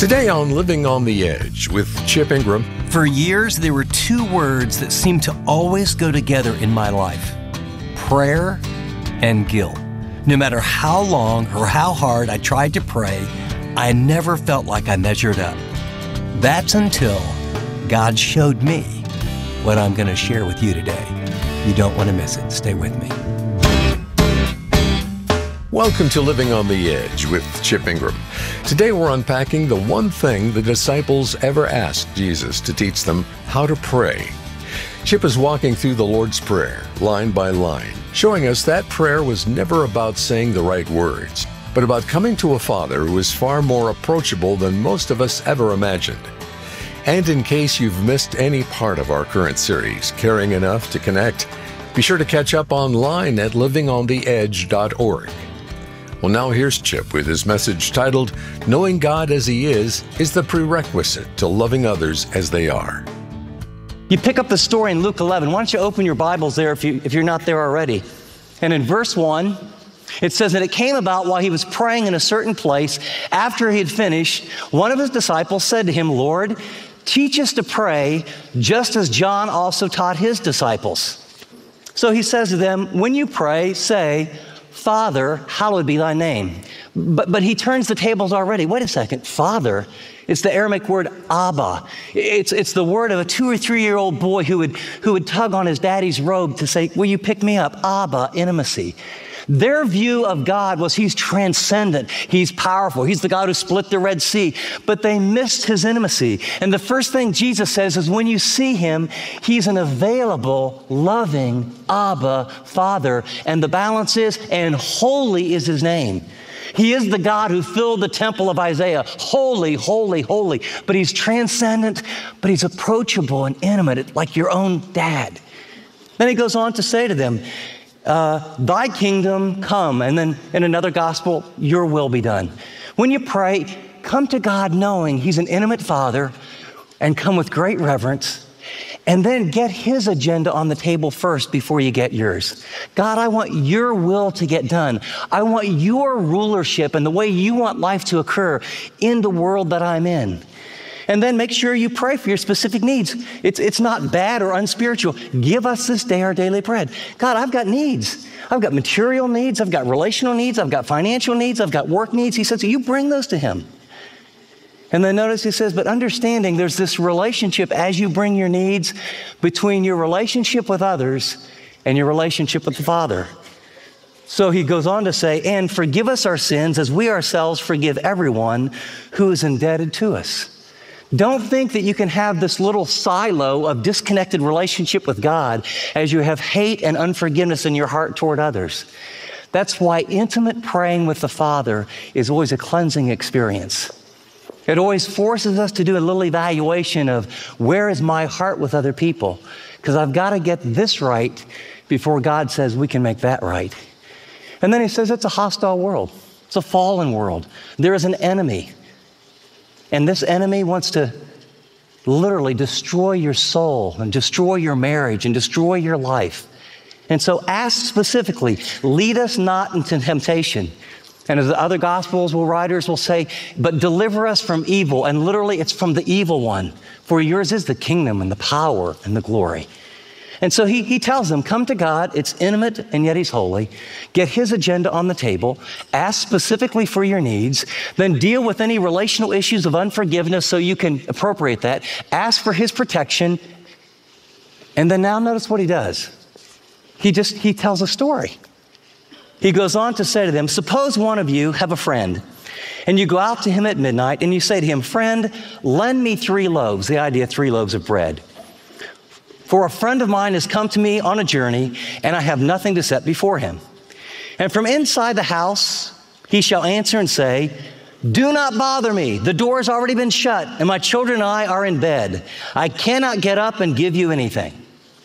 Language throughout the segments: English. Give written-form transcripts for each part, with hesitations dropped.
Today on Living on the Edge with Chip Ingram. For years, there were two words that seemed to always go together in my life: prayer and guilt. No matter how long or how hard I tried to pray, I never felt like I measured up. That's until God showed me what I'm going to share with you today. You don't want to miss it. Stay with me. Welcome to Living on the Edge with Chip Ingram. Today we're unpacking the one thing the disciples ever asked Jesus to teach them how to pray. Chip is walking through the Lord's Prayer, line by line, showing us that prayer was never about saying the right words, but about coming to a Father who is far more approachable than most of us ever imagined. And in case you've missed any part of our current series, Caring Enough to Connect, be sure to catch up online at livingontheedge.org. Well, now here's Chip with his message titled, Knowing God as He is the prerequisite to loving others as they are. You pick up the story in Luke 11. Why don't you open your Bibles there if you're not there already. And in verse 1, it says that it came about while he was praying in a certain place. After he had finished, one of his disciples said to him, Lord, teach us to pray, just as John also taught his disciples. So he says to them, when you pray, say, Father, hallowed be thy name. But he turns the tables already. Wait a second. Father, it's the Aramaic word Abba. It's the word of a 2 or 3 year old boy who would tug on his daddy's robe to say, will you pick me up? Abba, intimacy. Their view of God was he's transcendent, he's powerful, he's the God who split the Red Sea, but they missed his intimacy. And the first thing Jesus says is when you see him, he's an available, loving Abba Father. And the balance is, and holy is his name. He is the God who filled the temple of Isaiah. Holy, holy, holy. But he's transcendent, but he's approachable and intimate, like your own dad. Then he goes on to say to them, thy kingdom come. And then in another gospel, your will be done. When you pray, come to God knowing he's an intimate Father, and come with great reverence, and then get his agenda on the table first before you get yours. God, I want your will to get done. I want your rulership and the way you want life to occur in the world that I'm in. And then make sure you pray for your specific needs. It's not bad or unspiritual. Give us this day our daily bread. God, I've got needs. I've got material needs. I've got relational needs. I've got financial needs. I've got work needs. He says, so you bring those to him. And then notice he says, but understanding there's this relationship as you bring your needs between your relationship with others and your relationship with the Father. So he goes on to say, and forgive us our sins as we ourselves forgive everyone who is indebted to us. Don't think that you can have this little silo of disconnected relationship with God as you have hate and unforgiveness in your heart toward others. That's why intimate praying with the Father is always a cleansing experience. It always forces us to do a little evaluation of where is my heart with other people? Because I've got to get this right before God says we can make that right. And then he says it's a hostile world. It's a fallen world. There is an enemy. And this enemy wants to literally destroy your soul and destroy your marriage and destroy your life. And so ask specifically, lead us not into temptation. And as the other gospels writers will say, but deliver us from evil. And literally it's from the evil one. For yours is the kingdom and the power and the glory. And so he tells them, come to God, it's intimate and yet he's holy. Get his agenda on the table, ask specifically for your needs, then deal with any relational issues of unforgiveness so you can appropriate that. Ask for his protection. And then now notice what he does. He tells a story. He goes on to say to them, suppose one of you have a friend and you go out to him at midnight and you say to him, friend, lend me 3 loaves, the idea 3 loaves of bread. For a friend of mine has come to me on a journey, and I have nothing to set before him. And from inside the house, he shall answer and say, do not bother me. The door has already been shut, and my children and I are in bed. I cannot get up and give you anything.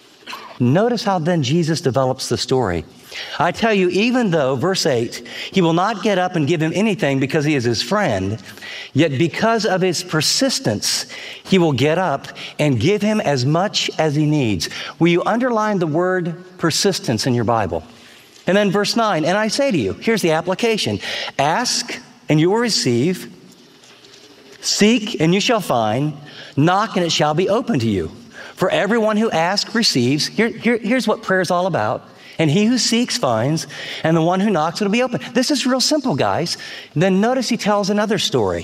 Notice how then Jesus develops the story. I tell you, even though, verse 8, he will not get up and give him anything because he is his friend, yet because of his persistence, he will get up and give him as much as he needs. Will you underline the word persistence in your Bible? And then verse 9, and I say to you, here's the application. Ask and you will receive. Seek and you shall find, knock and it shall be open to you. For everyone who asks receives. Here's what prayer is all about. And he who seeks finds, and the one who knocks it'll be open. This is real simple, guys. Then notice he tells another story.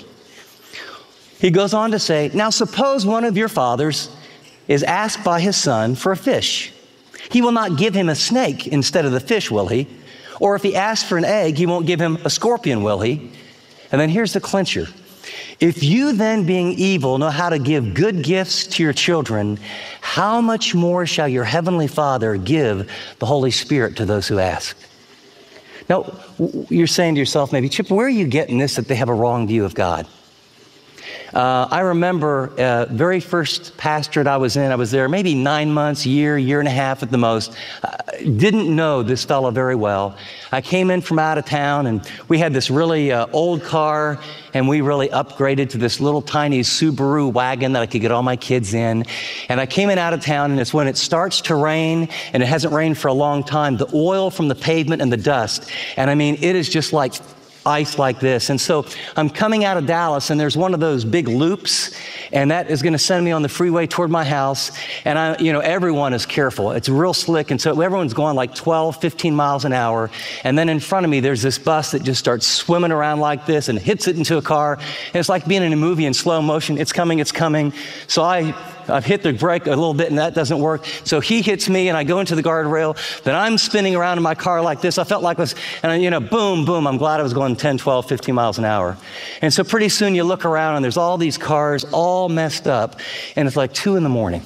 He goes on to say, now suppose one of your fathers is asked by his son for a fish. He will not give him a snake instead of the fish, will he? Or if he asks for an egg, he won't give him a scorpion, will he? And then here's the clincher. If you then, being evil, know how to give good gifts to your children, how much more shall your heavenly Father give the Holy Spirit to those who ask? Now, you're saying to yourself maybe, Chip, where are you getting this that they have a wrong view of God? I remember very first pastorate I was in, I was there maybe 9 months, year and a half at the most. Didn't know this fella very well. I came in from out of town and we had this really old car and we really upgraded to this little tiny Subaru wagon that I could get all my kids in. And I came in out of town and it's when it starts to rain and it hasn't rained for a long time, the oil from the pavement and the dust. And I mean, it is just like ice like this. And so I'm coming out of Dallas and there's one of those big loops and that is going to send me on the freeway toward my house. And everyone is careful. It's real slick. And so everyone's going like 12, 15 miles an hour. And then in front of me, there's this bus that just starts swimming around like this and hits it into a car. And it's like being in a movie in slow motion. It's coming, it's coming. So I've hit the brake a little bit and that doesn't work. So he hits me and I go into the guardrail. Then I'm spinning around in my car like this. I felt like boom, boom. I'm glad I was going 10, 12, 15 miles an hour. And so pretty soon you look around and there's all these cars all messed up. And it's like 2 a.m. Well,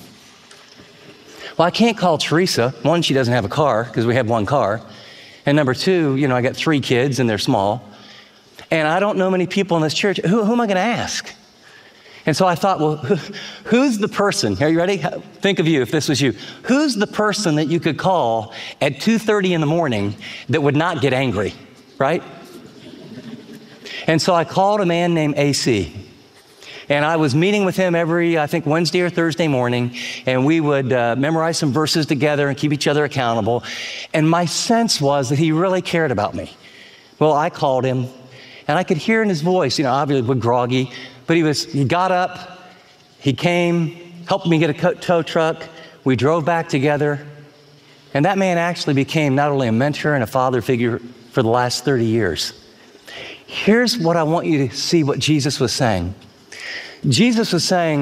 I can't call Teresa. One, she doesn't have a car because we have one car. And number 2, I got 3 kids and they're small. And I don't know many people in this church. Who am I going to ask? And so I thought, well, who's the person? Are you ready? Think of you if this was you. Who's the person that you could call at 2:30 in the morning that would not get angry, right? And so I called a man named AC. And I was meeting with him every, I think, Wednesday or Thursday morning. And we would memorize some verses together and keep each other accountable. And my sense was that he really cared about me. Well, I called him and I could hear in his voice, obviously we're groggy. But he got up, he came, helped me get a tow truck. We drove back together. And that man actually became not only a mentor and a father figure for the last 30 years. Here's what I want you to see what Jesus was saying. Jesus was saying,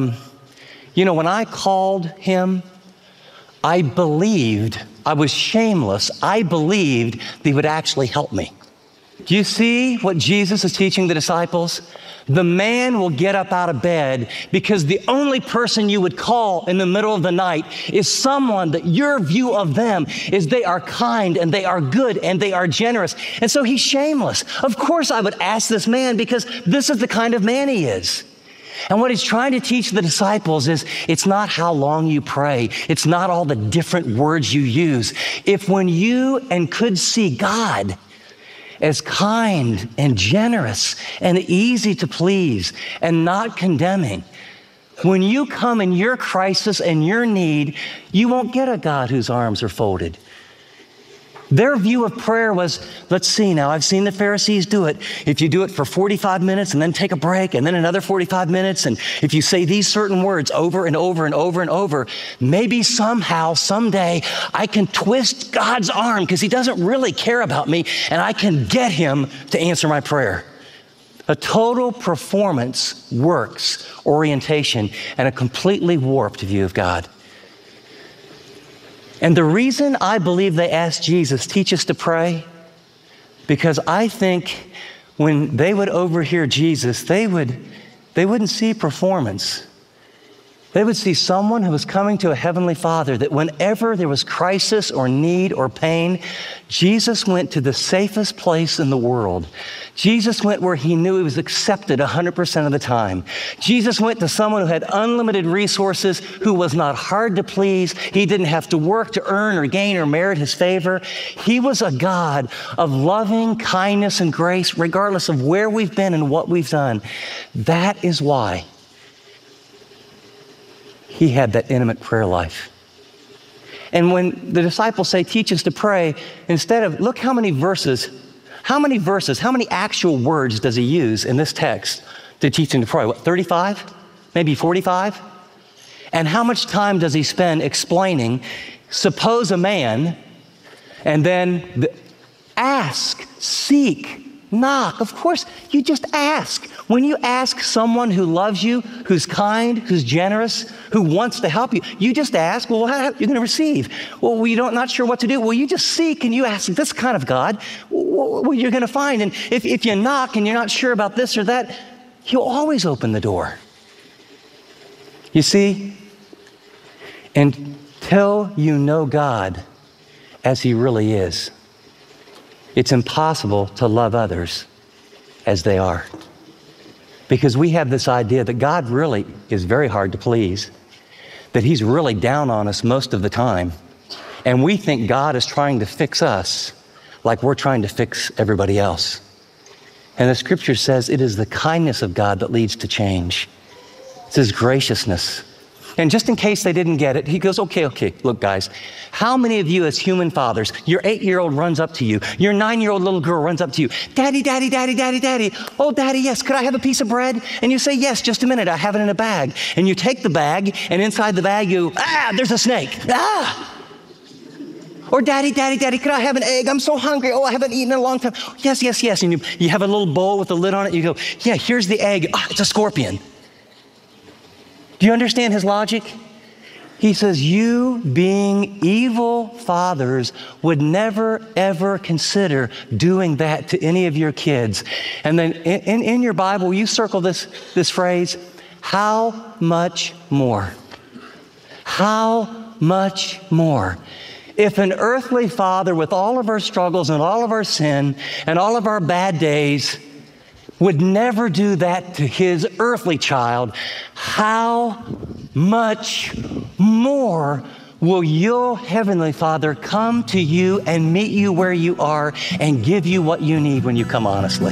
when I called him, I believed, I was shameless. I believed that he would actually help me. Do you see what Jesus is teaching the disciples? The man will get up out of bed because the only person you would call in the middle of the night is someone that your view of them is they are kind and they are good and they are generous. And so he's shameless. Of course I would ask this man because this is the kind of man he is. And what he's trying to teach the disciples is it's not how long you pray. It's not all the different words you use. If when you could see God as kind and generous and easy to please and not condemning, when you come in your crisis and your need, you won't get a God whose arms are folded. Their view of prayer was, let's see now, I've seen the Pharisees do it. If you do it for 45 minutes and then take a break and then another 45 minutes, and if you say these certain words over and over and over and over, maybe somehow, someday, I can twist God's arm because he doesn't really care about me and I can get him to answer my prayer. A total performance works orientation and a completely warped view of God. And the reason I believe they asked Jesus, teach us to pray, because I think when they would overhear Jesus, they wouldn't see performance. They would see someone who was coming to a heavenly Father, that whenever there was crisis or need or pain, Jesus went to the safest place in the world. Jesus went where he knew he was accepted 100% of the time. Jesus went to someone who had unlimited resources, who was not hard to please. He didn't have to work to earn or gain or merit his favor. He was a God of loving kindness and grace, regardless of where we've been and what we've done. That is why he had that intimate prayer life. And when the disciples say, teach us to pray, instead of, look how many actual words does he use in this text? to teach him to pray. What, 35? Maybe 45? And how much time does he spend explaining, suppose a man, and then ask, seek, knock. Of course, you just ask. When you ask someone who loves you, who's kind, who's generous, who wants to help you, you just ask, well, how you're going to receive? Well, you don't, not sure what to do. Well, you just seek and you ask this kind of God, what you're going to find. And if you knock and you're not sure about this or that, He'll always open the door. You see, until you know God as He really is, it's impossible to love others as they are. Because we have this idea that God really is very hard to please, that He's really down on us most of the time. And we think God is trying to fix us like we're trying to fix everybody else. And the scripture says it is the kindness of God that leads to change. It's His graciousness. And just in case they didn't get it, He goes, okay, look guys, how many of you as human fathers, your 8-year-old runs up to you, your 9-year-old little girl runs up to you, Daddy, Daddy, Daddy, Daddy, Daddy, oh Daddy, yes, could I have a piece of bread? And you say, yes, just a minute, I have it in a bag. And you take the bag, and inside the bag there's a snake, Or Daddy, Daddy, Daddy, could I have an egg? I'm so hungry. Oh, I haven't eaten in a long time. Yes, yes, yes. And you have a little bowl with a lid on it. You go, yeah, here's the egg. It's a scorpion. Do you understand His logic? He says, you being evil fathers would never, ever consider doing that to any of your kids. And then in your Bible, you circle this phrase, how much more? How much more? If an earthly father with all of our struggles and all of our sin and all of our bad days would never do that to his earthly child, how much more will your heavenly Father come to you and meet you where you are and give you what you need when you come honestly?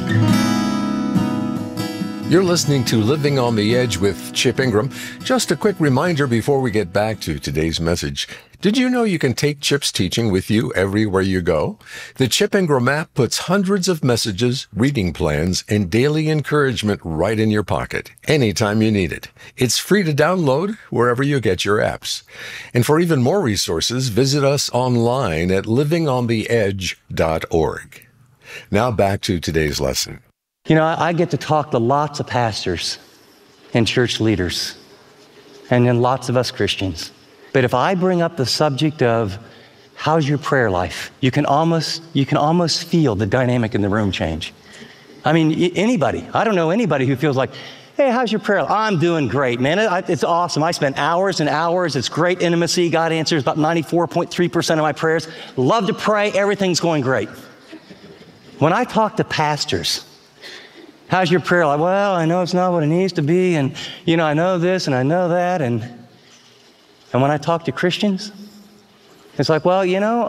You're listening to Living on the Edge with Chip Ingram. Just a quick reminder before we get back to today's message. Did you know you can take Chip's teaching with you everywhere you go? The Chip Ingram app puts hundreds of messages, reading plans, and daily encouragement right in your pocket, anytime you need it. It's free to download wherever you get your apps. And for even more resources, visit us online at livingontheedge.org. Now back to today's lesson. You know, I get to talk to lots of pastors and church leaders, and then lots of us Christians. But if I bring up the subject of how's your prayer life, you can almost feel the dynamic in the room change. I mean, anybody, I don't know anybody who feels like, hey, how's your prayer life? I'm doing great, man. It's awesome. I spend hours and hours. It's great intimacy. God answers about 94.3% of my prayers. Love to pray. Everything's going great. When I talk to pastors, how's your prayer life? Well, I know it's not what it needs to be, and I know this and I know that, and when I talk to Christians, it's like, well,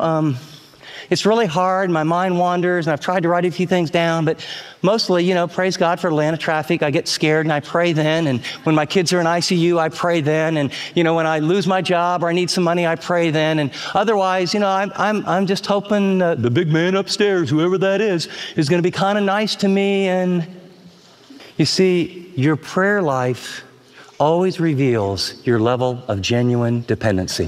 it's really hard. My mind wanders, and I've tried to write a few things down, but mostly, praise God for Atlanta traffic. I get scared and I pray then, and when my kids are in ICU, I pray then, and when I lose my job or I need some money, I pray then, and otherwise, I'm just hoping the big man upstairs, whoever that is going to be kind of nice to me. And you see, your prayer life always reveals your level of genuine dependency.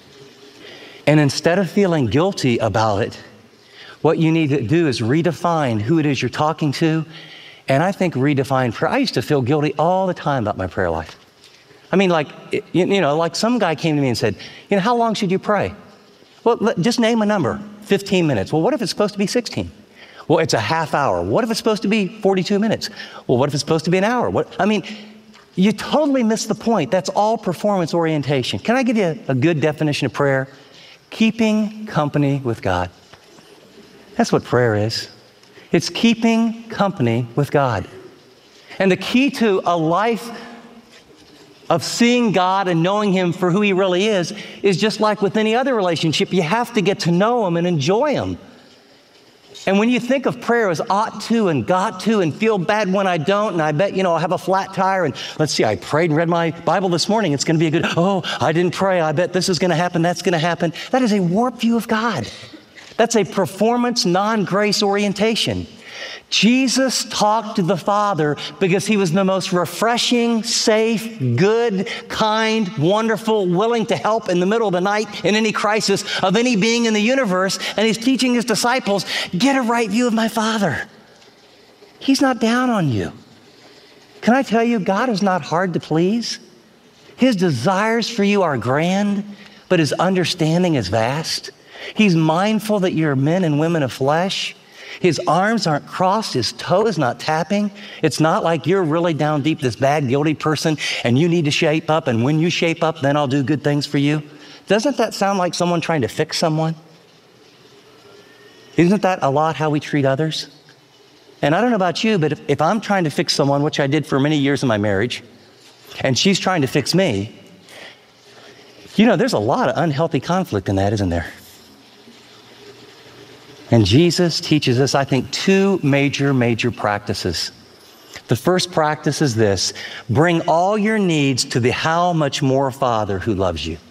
And instead of feeling guilty about it, what you need to do is redefine who it is you're talking to. And I think redefine prayer. I used to feel guilty all the time about my prayer life. I mean, like some guy came to me and said, how long should you pray? Well, just name a number, 15 minutes. Well, what if it's supposed to be 16? Well, it's a half hour. What if it's supposed to be 42 minutes? Well, what if it's supposed to be an hour? You totally miss the point. That's all performance orientation. Can I give you a good definition of prayer? Keeping company with God. That's what prayer is. It's keeping company with God. And the key to a life of seeing God and knowing Him for who He really is just like with any other relationship. You have to get to know Him and enjoy Him. And when you think of prayer as ought to and got to and feel bad when I don't, and I bet, I'll have a flat tire, and let's see, I prayed and read my Bible this morning. It's going to be a good, I didn't pray. I bet this is going to happen. That's going to happen. That is a warped view of God. That's a performance, non-grace orientation. Jesus talked to the Father because he was the most refreshing, safe, good, kind, wonderful, willing to help in the middle of the night in any crisis of any being in the universe. And he's teaching his disciples, get a right view of my Father. He's not down on you. Can I tell you, God is not hard to please. His desires for you are grand, but his understanding is vast. He's mindful that you're men and women of flesh. His arms aren't crossed. His toe is not tapping. It's not like you're really down deep, this bad, guilty person, and you need to shape up. And when you shape up, then I'll do good things for you. Doesn't that sound like someone trying to fix someone? Isn't that a lot how we treat others? And I don't know about you, but if I'm trying to fix someone, which I did for many years in my marriage, and she's trying to fix me, you know, there's a lot of unhealthy conflict in that, isn't there? And Jesus teaches us, I think, two major practices. The first practice is this: bring all your needs to the how much more Father who loves you.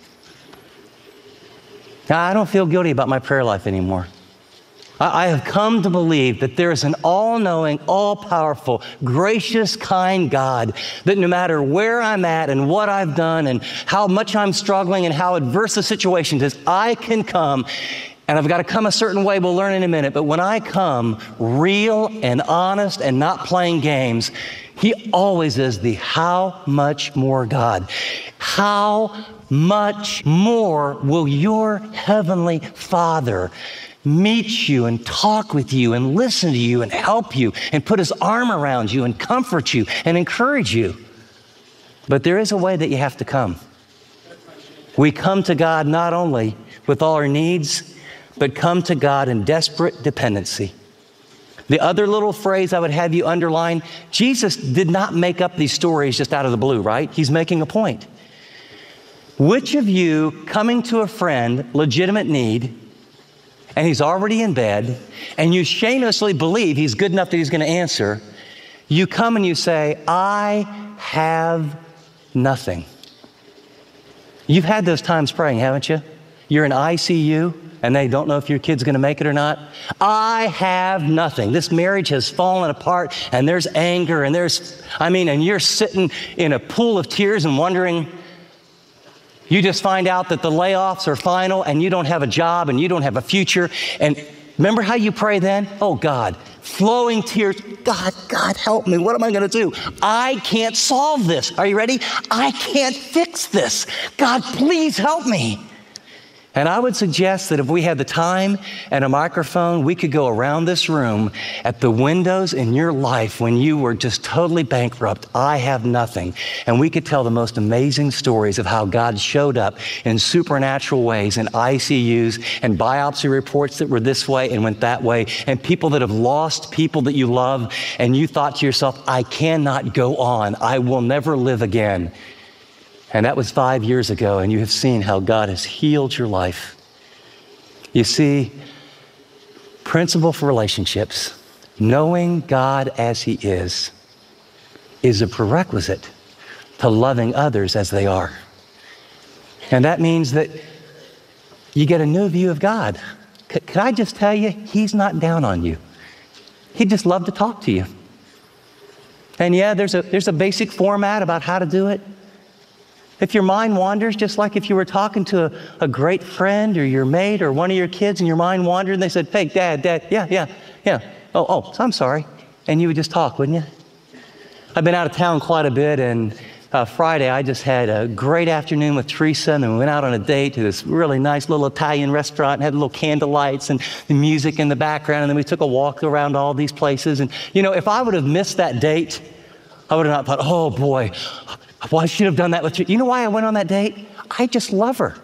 Now, I don't feel guilty about my prayer life anymore. I have come to believe that there is an all-knowing, all-powerful, gracious, kind God that no matter where I'm at and what I've done and how much I'm struggling and how adverse the situation is, I can come. And I've got to come a certain way, we'll learn in a minute. But when I come real and honest and not playing games, he always is the how much more God. How much more will your heavenly Father meet you and talk with you and listen to you and help you and put his arm around you and comfort you and encourage you? But there is a way that you have to come. We come to God not only with all our needs, but come to God in desperate dependency. The other little phrase I would have you underline, Jesus did not make up these stories just out of the blue, right? He's making a point. Which of you coming to a friend, legitimate need, and he's already in bed, and you shamelessly believe he's good enough that he's going to answer, you come and you say, I have nothing. You've had those times praying, haven't you? You're in ICU, and they don't know if your kid's going to make it or not. I have nothing. This marriage has fallen apart, and there's anger, and and you're sitting in a pool of tears and wondering, you just find out that the layoffs are final, and you don't have a job, and you don't have a future. And remember how you pray then? Oh, God, flowing tears. God, help me. What am I going to do? I can't solve this. Are you ready? I can't fix this. God, please help me. And I would suggest that if we had the time and a microphone, we could go around this room at the windows in your life when you were just totally bankrupt. I have nothing. And we could tell the most amazing stories of how God showed up in supernatural ways in ICUs and biopsy reports that were this way and went that way, and people that have lost people that you love, and you thought to yourself, I cannot go on. I will never live again. And that was 5 years ago, and you have seen how God has healed your life. You see, principle for relationships, knowing God as he is a prerequisite to loving others as they are. And that means that you get a new view of God. Can I just tell you, he's not down on you. He'd just love to talk to you. And yeah, there's a basic format about how to do it. If your mind wanders, just like if you were talking to a great friend or your mate or one of your kids and your mind wandered and they said, hey, Dad, yeah. Oh, I'm sorry. And you would just talk, wouldn't you? I've been out of town quite a bit, and Friday I just had a great afternoon with Teresa, and then we went out on a date to this really nice little Italian restaurant and had little candle lights and the music in the background, and then we took a walk around all these places. And, if I would have missed that date, I would have not thought, oh boy, well, I should have done that with you. You know why I went on that date? I just love her.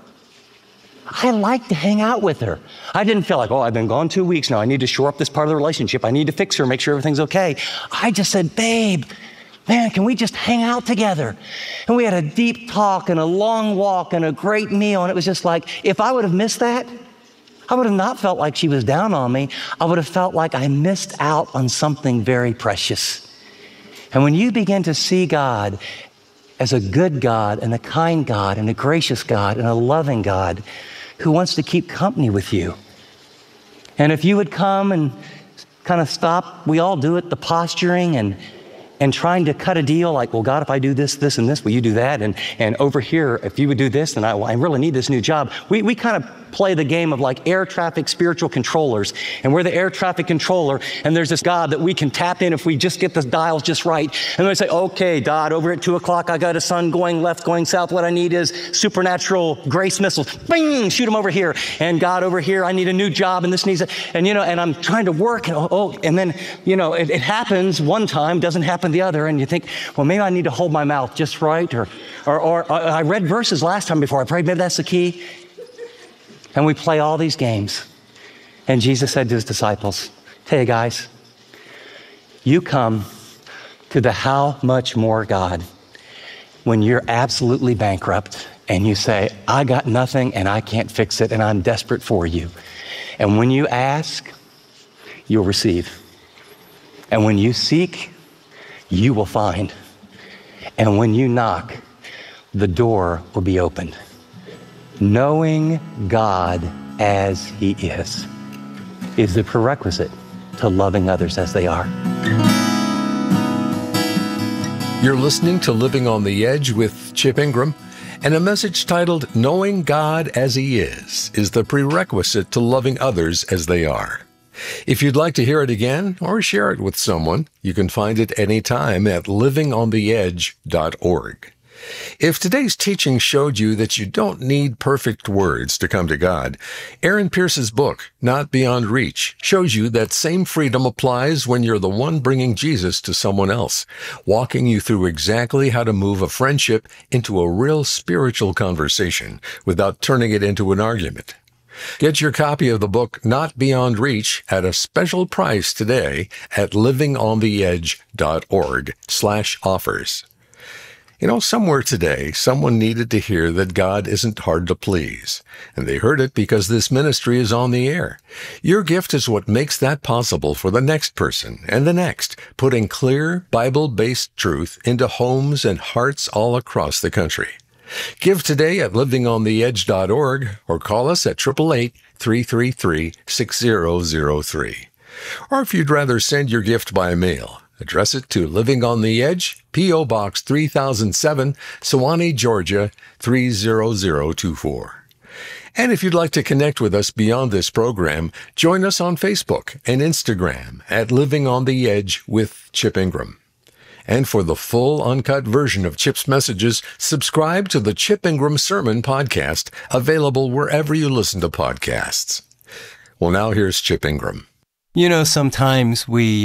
I like to hang out with her. I didn't feel like, I've been gone 2 weeks now. I need to shore up this part of the relationship. I need to fix her, make sure everything's okay. I just said, babe, man, can we just hang out together? And we had a deep talk and a long walk and a great meal. And it was just like, if I would have missed that, I would have not felt like she was down on me. I would have felt like I missed out on something very precious. And when you begin to see God as a good God and a kind God and a gracious God and a loving God who wants to keep company with you. And if you would come kind of stop. We all do it, the posturing and trying to cut a deal like, well, God, if I do this, this, and this, will you do that? And over here, if you would do this, then I really need this new job. We kind of play the game of like air traffic spiritual controllers. And we're the air traffic controller, and there's this God that we can tap in if we just get the dials just right. And then we say, okay, God, over at 2 o'clock, I got a sun going left, going south. What I need is supernatural grace missiles. Bing, shoot them over here. And God, over here, I need a new job, and this needs it. And, and I'm trying to work, and then, it happens one time, doesn't happen the other, and you think, well, maybe I need to hold my mouth just right, or I read verses last time before I prayed, maybe that's the key. And we play all these games. And Jesus said to his disciples, hey guys, you come to the how much more God when you're absolutely bankrupt and you say, I got nothing and I can't fix it and I'm desperate for you. And when you ask, you'll receive. And when you seek, you will find. And when you knock, the door will be opened. Knowing God as he is the prerequisite to loving others as they are. You're listening to Living on the Edge with Chip Ingram, and a message titled Knowing God as he is the prerequisite to loving others as they are. If you'd like to hear it again or share it with someone, you can find it anytime at livingontheedge.org. If today's teaching showed you that you don't need perfect words to come to God, Aaron Pierce's book, Not Beyond Reach, shows you that same freedom applies when you're the one bringing Jesus to someone else, walking you through exactly how to move a friendship into a real spiritual conversation without turning it into an argument. Get your copy of the book, Not Beyond Reach, at a special price today at livingontheedge.org/offers. Somewhere today, someone needed to hear that God isn't hard to please. And they heard it because this ministry is on the air. Your gift is what makes that possible for the next person and the next, putting clear, Bible-based truth into homes and hearts all across the country. Give today at livingontheedge.org or call us at 888-333-6003. Or if you'd rather send your gift by mail, address it to Living on the Edge, P.O. Box 3007, Sewanee, Georgia 30024. And if you'd like to connect with us beyond this program, join us on Facebook and Instagram at Living on the Edge with Chip Ingram. And for the full uncut version of Chip's messages, subscribe to the Chip Ingram Sermon Podcast, available wherever you listen to podcasts. Well, now here's Chip Ingram. Sometimes we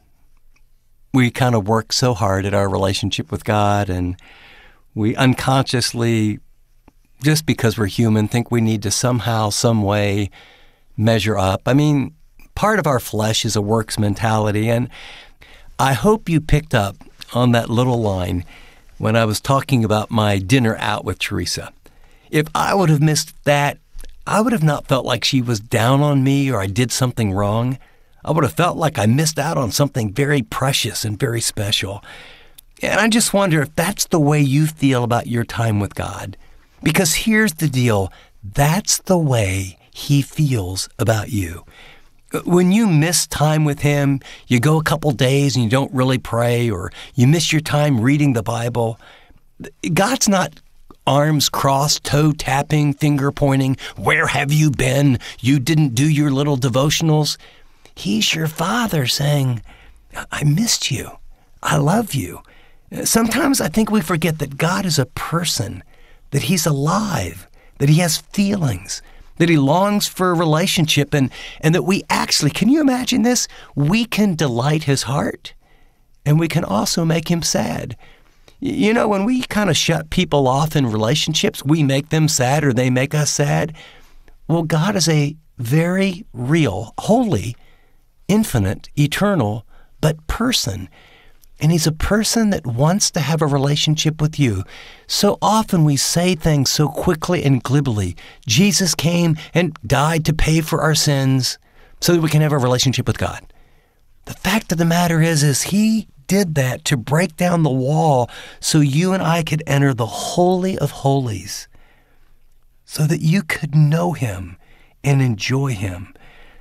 kind of work so hard at our relationship with God, and we unconsciously, just because we're human, think we need to somehow, some way measure up. Part of our flesh is a works mentality, and I hope you picked up on that little line when I was talking about my dinner out with Teresa. If I would have missed that, I would have not felt like she was down on me or I did something wrong. I would have felt like I missed out on something very precious and very special. And I just wonder if that's the way you feel about your time with God. Because here's the deal, that's the way he feels about you. When you miss time with him, you go a couple days and you don't really pray, or you miss your time reading the Bible, God's not arms crossed, toe tapping, finger pointing, where have you been? You didn't do your little devotionals. He's your Father saying, I missed you. I love you. Sometimes I think we forget that God is a person, that he's alive, that he has feelings, that he longs for a relationship, and that we actually, can you imagine this? We can delight his heart, and we can also make him sad. When we kind of shut people off in relationships, we make them sad or they make us sad. Well, God is a very real, holy, infinite, eternal, but person. And he's a person that wants to have a relationship with you. So often we say things so quickly and glibly. Jesus came and died to pay for our sins so that we can have a relationship with God. The fact of the matter is he did that to break down the wall so you and I could enter the Holy of Holies, so that you could know him and enjoy him,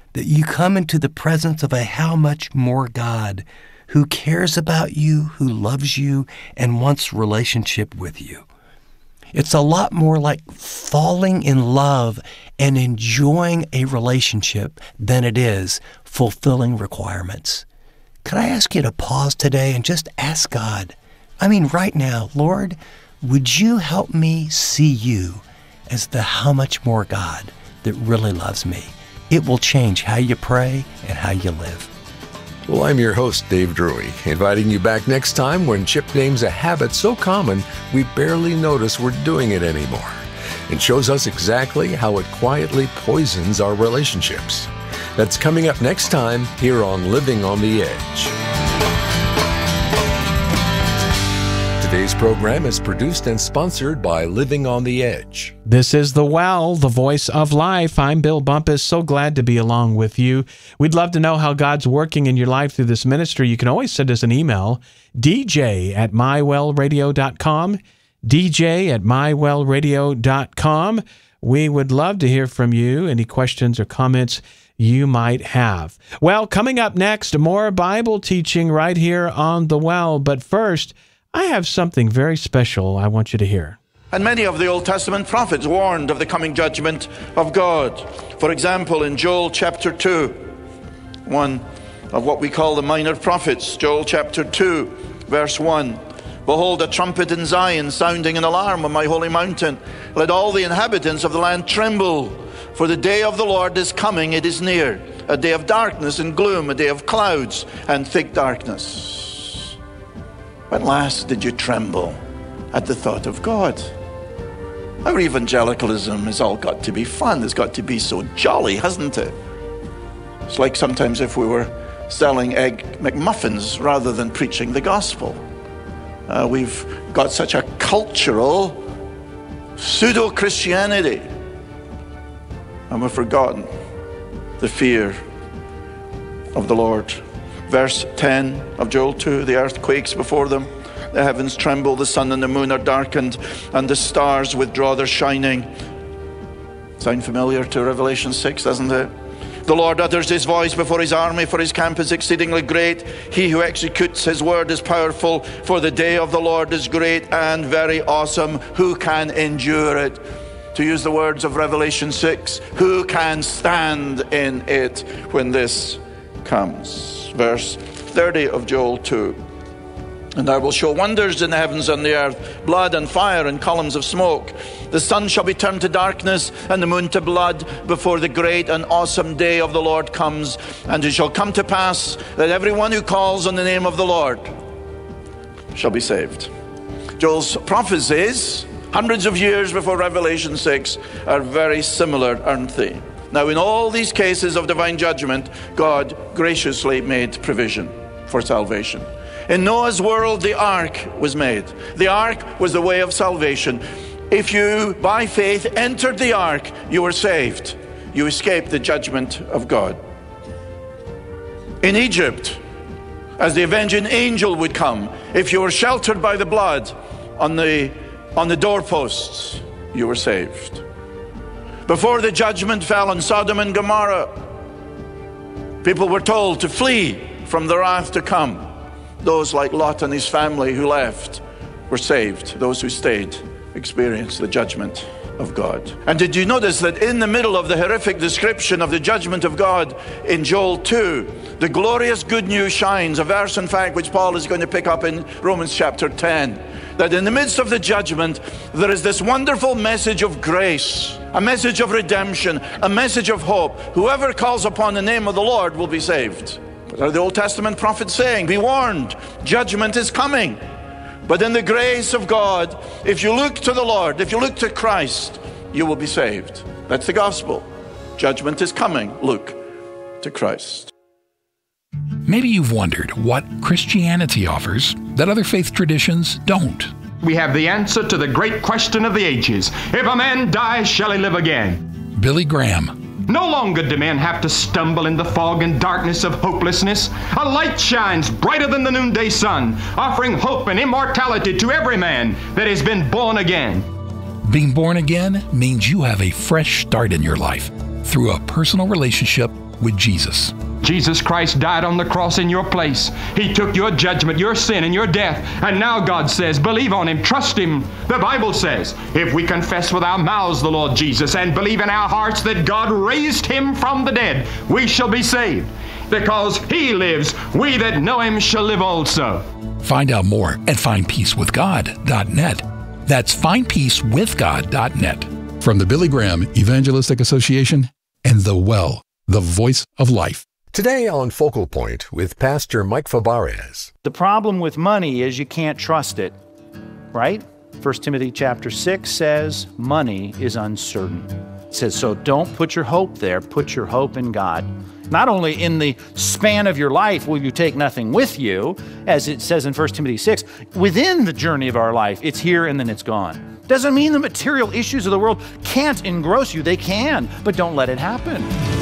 that you come into the presence of a how much more God who cares about you, who loves you, and wants relationship with you. It's a lot more like falling in love and enjoying a relationship than it is fulfilling requirements. Could I ask you to pause today and just ask God, right now, Lord, would you help me see you as the how much more God that really loves me? It will change how you pray and how you live. Well, I'm your host, Dave Drury, inviting you back next time when Chip names a habit so common we barely notice we're doing it anymore, and shows us exactly how it quietly poisons our relationships. That's coming up next time here on Living on the Edge. Today's program is produced and sponsored by Living on the Edge. This is The Well, the voice of life. I'm Bill Bumpus. So glad to be along with you. We'd love to know how God's working in your life through this ministry. You can always send us an email, dj@mywellradio.com, dj@mywellradio.com. We would love to hear from you, any questions or comments you might have. Well, coming up next, more Bible teaching right here on The Well. But first, I have something very special I want you to hear. And many of the Old Testament prophets warned of the coming judgment of God. For example, in Joel chapter 2, one of what we call the minor prophets, Joel chapter 2, verse 1. Behold, a trumpet in Zion, sounding an alarm on my holy mountain. Let all the inhabitants of the land tremble, for the day of the Lord is coming, it is near. A day of darkness and gloom, a day of clouds and thick darkness. When last did you tremble at the thought of God? Our evangelicalism has all got to be fun. It's got to be so jolly, hasn't it? It's like sometimes if we were selling Egg McMuffins rather than preaching the gospel. We've got such a cultural pseudo-Christianity, and we've forgotten the fear of the Lord. Verse 10 of Joel 2, the earth quakes before them, the heavens tremble, the sun and the moon are darkened, and the stars withdraw their shining. Sound familiar to Revelation 6, doesn't it? The Lord utters his voice before his army, for his camp is exceedingly great. He who executes his word is powerful, for the day of the Lord is great and very awesome. Who can endure it? To use the words of Revelation 6, who can stand in it when this comes? Verse 30 of Joel 2. And I will show wonders in the heavens and the earth, blood and fire and columns of smoke. The sun shall be turned to darkness and the moon to blood before the great and awesome day of the Lord comes. And it shall come to pass that everyone who calls on the name of the Lord shall be saved. Joel's prophecies, hundreds of years before Revelation 6, are very similar, aren't they? Now, in all these cases of divine judgment, God graciously made provision for salvation. In Noah's world, the ark was made. The ark was the way of salvation. If you, by faith, entered the ark, you were saved. You escaped the judgment of God. In Egypt, as the avenging angel would come, if you were sheltered by the blood on the doorposts, you were saved. Before the judgment fell on Sodom and Gomorrah, people were told to flee from the wrath to come. Those like Lot and his family who left were saved. Those who stayed experienced the judgment of God. And did you notice that in the middle of the horrific description of the judgment of God in Joel 2, the glorious good news shines, a verse in fact which Paul is going to pick up in Romans chapter 10, that in the midst of the judgment there is this wonderful message of grace, a message of redemption, a message of hope. Whoever calls upon the name of the Lord will be saved. What are the Old Testament prophets saying? Be warned, judgment is coming. But in the grace of God, if you look to the Lord, if you look to Christ, you will be saved. That's the gospel. Judgment is coming. Look to Christ. Maybe you've wondered what Christianity offers that other faith traditions don't. We have the answer to the great question of the ages. If a man dies, shall he live again? Billy Graham. No longer do men have to stumble in the fog and darkness of hopelessness. A light shines brighter than the noonday sun, offering hope and immortality to every man that has been born again. Being born again means you have a fresh start in your life through a personal relationship with Jesus. Jesus Christ died on the cross in your place. He took your judgment, your sin, and your death. And now God says, believe on Him, trust Him. The Bible says, if we confess with our mouths the Lord Jesus and believe in our hearts that God raised Him from the dead, we shall be saved. Because He lives, we that know Him shall live also. Find out more at findpeacewithgod.net. That's findpeacewithgod.net. From the Billy Graham Evangelistic Association and The Well, the voice of life. Today on Focal Point with Pastor Mike Fabarez. The problem with money is you can't trust it, right? 1 Timothy chapter 6 says money is uncertain. It says, so don't put your hope there, put your hope in God. Not only in the span of your life will you take nothing with you, as it says in 1 Timothy 6, within the journey of our life, it's here and then it's gone. Doesn't mean the material issues of the world can't engross you. They can, but don't let it happen.